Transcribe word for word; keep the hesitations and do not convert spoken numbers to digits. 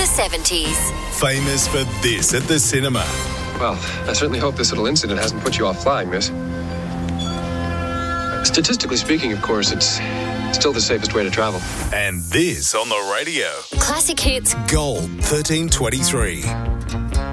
the seventies. Famous for this at the cinema. Well, I certainly hope this little incident hasn't put you off flying, miss. Statistically speaking, of course, it's still the safest way to travel. And this on the radio. Classic hits. Gold thirteen twenty-three.